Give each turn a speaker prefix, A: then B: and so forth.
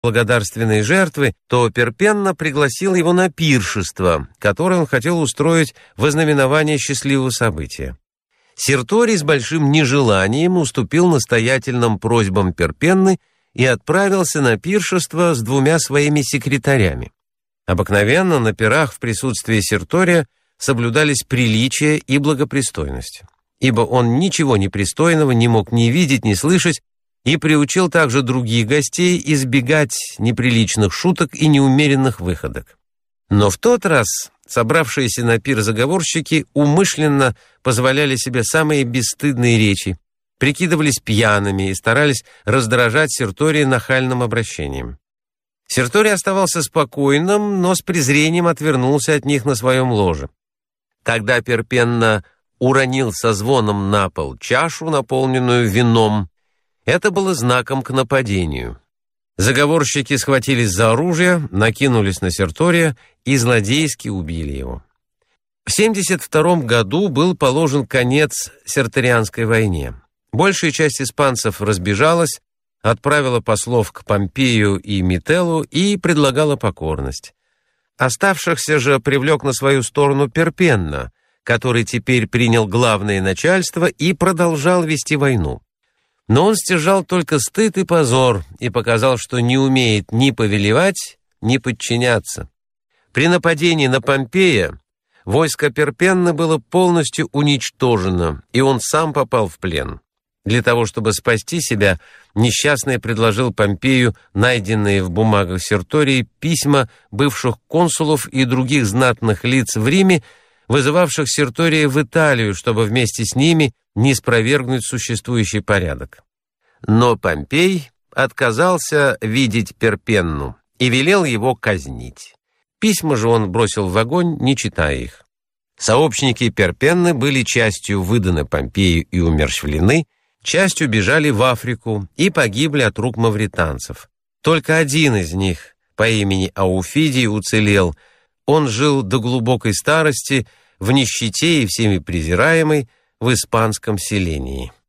A: благодарственной жертвы, то Перпенна пригласил его на пиршество, которое он хотел устроить во знаменование счастливого события. Серторий с большим нежеланием уступил настоятельным просьбам Перпенны и отправился на пиршество с 2 своими секретарями. Обыкновенно на пирах в присутствии Сертория соблюдались приличие и благопристойность, ибо он ничего непристойного не мог ни видеть, ни слышать, и приучил также других гостей избегать неприличных шуток и неумеренных выходок. Но в тот раз собравшиеся на пир заговорщики умышленно позволяли себе самые бесстыдные речи, прикидывались пьяными и старались раздражать Сертория нахальным обращением. Серторий оставался спокойным, но с презрением отвернулся от них на своем ложе. Тогда Перпенна уронил со звоном на пол чашу, наполненную вином. Это было знаком к нападению. Заговорщики схватились за оружие, накинулись на Сертория и злодейски убили его. В 72 году был положен конец Серторианской войне. Большая часть испанцев разбежалась, отправила послов к Помпею и Метеллу и предлагала покорность. Оставшихся же привлек на свою сторону Перпенна, который теперь принял главное начальство и продолжал вести войну. Но он стяжал только стыд и позор и показал, что не умеет ни повелевать, ни подчиняться. При нападении на Помпея войско Перпенна было полностью уничтожено, и он сам попал в плен. Для того, чтобы спасти себя, несчастный предложил Помпею найденные в бумагах Сертории письма бывших консулов и других знатных лиц в Риме, вызывавших Сертория в Италию, чтобы вместе с ними не спровергнуть существующий порядок. Но Помпей отказался видеть Перпенну и велел его казнить. Письма же он бросил в огонь, не читая их. Сообщники Перпенны были частью выданы Помпею и умерщвлены, частью бежали в Африку и погибли от рук мавританцев. Только один из них, по имени Ауфидий, уцелел. Он жил до глубокой старости, в нищете и всеми презираемый, в испанском селении.